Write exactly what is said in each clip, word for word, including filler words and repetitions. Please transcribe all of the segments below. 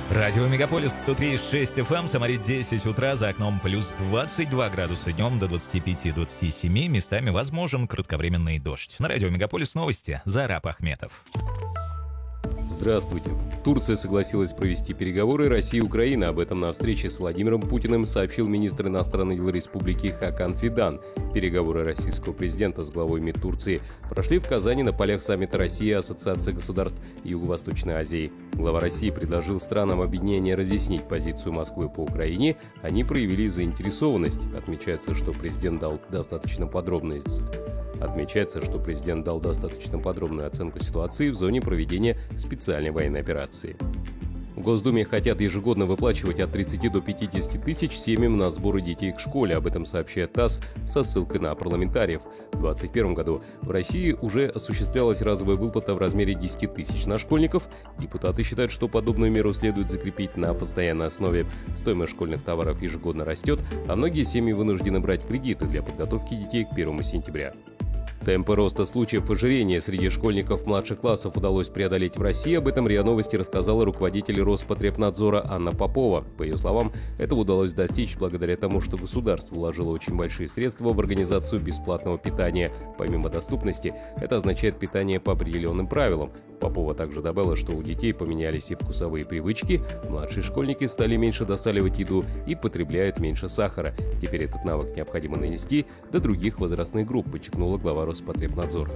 Радио Мегаполис сто три и шесть эф эм, Самаре десять утра, за окном плюс двадцать два градуса, днем до двадцати пяти — двадцати семи, местами возможен кратковременный дождь. На Радио Мегаполис новости, Зараб Ахметов. Здравствуйте. Турция согласилась провести переговоры России и Украины. Об этом на встрече с Владимиром Путиным сообщил министр иностранных дел республики Хакан Фидан. Переговоры российского президента с главой МИД Турции прошли в Казани на полях саммита России и Ассоциации государств Юго-Восточной Азии. Глава России предложил странам объединения разъяснить позицию Москвы по Украине. Они проявили заинтересованность. Отмечается, что президент дал достаточно подробные Отмечается, что президент дал достаточно подробную оценку ситуации в зоне проведения специальной военной операции. В Госдуме хотят ежегодно выплачивать от тридцати до пятидесяти тысяч семьям на сборы детей к школе. Об этом сообщает ТАСС со ссылкой на парламентариев. В две тысячи двадцать первом году в России уже осуществлялась разовая выплата в размере десяти тысяч на школьников. Депутаты считают, что подобную меру следует закрепить на постоянной основе. Стоимость школьных товаров ежегодно растет, а многие семьи вынуждены брать кредиты для подготовки детей к первому сентября. Темпы роста случаев ожирения среди школьников младших классов удалось преодолеть в России. Об этом РИА Новости рассказала руководитель Роспотребнадзора Анна Попова. По ее словам, этого удалось достичь благодаря тому, что государство вложило очень большие средства в организацию бесплатного питания. Помимо доступности, это означает питание по определенным правилам. Попова также добавила, что у детей поменялись и вкусовые привычки, младшие школьники стали меньше досаливать еду и потребляют меньше сахара. Теперь этот навык необходимо нанести до других возрастных групп, подчеркнула глава Роспотребнадзора.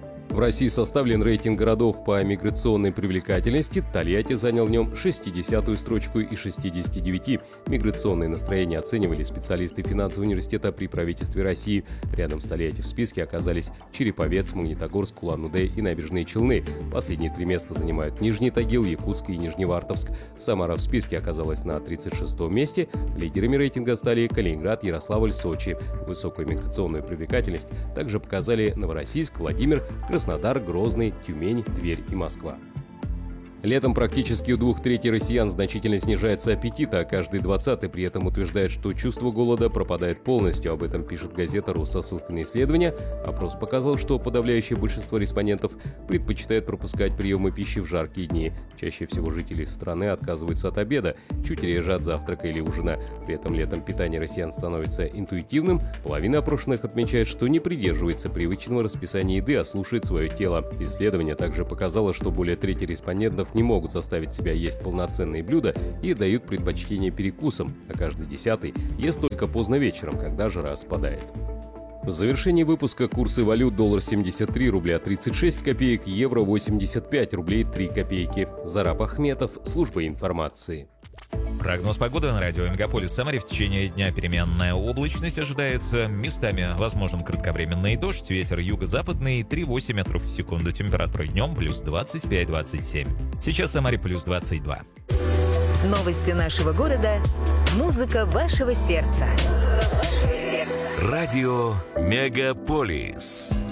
В России составлен рейтинг городов по миграционной привлекательности. Тольятти занял в нем шестидесятую строчку из шестидесяти девяти. Миграционные настроения оценивали специалисты финансового университета при правительстве России. Рядом с Тольятти в списке оказались Череповец, Магнитогорск, Улан-Удэ и Набережные Челны. Последние три места занимают Нижний Тагил, Якутск и Нижневартовск. Самара в списке оказалась на тридцать шестом месте. Лидерами рейтинга стали Калининград, Ярославль, Сочи. Высокую миграционную привлекательность также показали Новороссийск, Владимир, Краснодар, Грозный, Тюмень, Тверь и Москва. Летом практически у двух третей россиян значительно снижается аппетит, а каждый двадцатый при этом утверждает, что чувство голода пропадает полностью. Об этом пишет газета «Ру» со ссылкой на исследование. Опрос показал, что подавляющее большинство респондентов предпочитает пропускать приемы пищи в жаркие дни. Чаще всего жители страны отказываются от обеда, чуть реже от завтрака или ужина. При этом летом питание россиян становится интуитивным. Половина опрошенных отмечает, что не придерживается привычного расписания еды, а слушает свое тело. Исследование также показало, что более трети респондентов не могут заставить себя есть полноценные блюда и дают предпочтение перекусам, а каждый десятый ест только поздно вечером, когда жара спадает. В завершении выпуска курсы валют: доллар семьдесят три рубля тридцать шесть копеек, евро восемьдесят пять рублей три копейки. Зараб Ахметов, служба информации. Прогноз погоды на радио Мегаполис Самаре. В течение дня переменная облачность ожидается. Местами возможен кратковременный дождь. Ветер юго-западный три целых восемь метров в секунду. Температура днем плюс двадцать пять — двадцать семь. Сейчас в Самаре плюс двадцать два. Новости нашего города. Музыка вашего сердца. Радио Мегаполис.